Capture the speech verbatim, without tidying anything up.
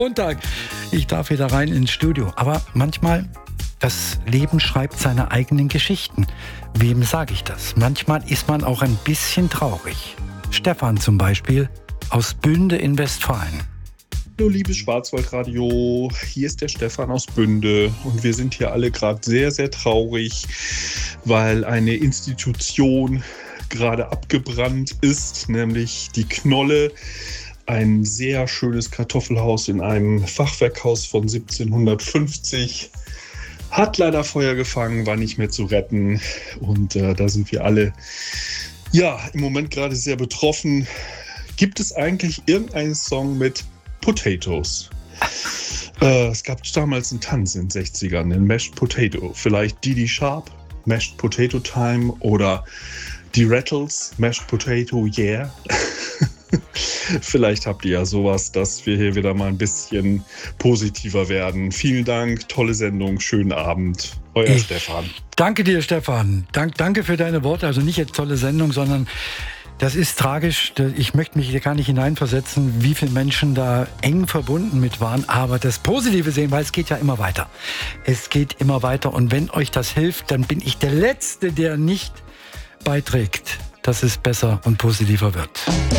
Montag. Ich darf wieder rein ins Studio. Aber manchmal, das Leben schreibt seine eigenen Geschichten. Wem sage ich das? Manchmal ist man auch ein bisschen traurig. Stefan zum Beispiel aus Bünde in Westfalen. Hallo liebes Schwarzwaldradio, hier ist der Stefan aus Bünde und wir sind hier alle gerade sehr, sehr traurig, weil eine Institution gerade abgebrannt ist, nämlich die Knolle. Ein sehr schönes Kartoffelhaus in einem Fachwerkhaus von siebzehnhundertfünfzig. Hat leider Feuer gefangen, war nicht mehr zu retten. Und äh, da sind wir alle ja im Moment gerade sehr betroffen. Gibt es eigentlich irgendeinen Song mit Potatoes? Äh, es gab damals einen Tanz in den sechzigern, den Mashed Potato. Vielleicht Didi Sharp, Mashed Potato Time oder die Rattles, Mashed Potato, yeah. Vielleicht habt ihr ja sowas, dass wir hier wieder mal ein bisschen positiver werden. Vielen Dank, tolle Sendung, schönen Abend. Euer ich Stefan. Danke dir, Stefan. Dank, danke für deine Worte. Also nicht jetzt tolle Sendung, sondern das ist tragisch. Ich möchte mich hier gar nicht hineinversetzen, wie viele Menschen da eng verbunden mit waren. Aber das Positive sehen, weil es geht ja immer weiter. Es geht immer weiter. Und wenn euch das hilft, dann bin ich der Letzte, der nicht beiträgt, dass es besser und positiver wird.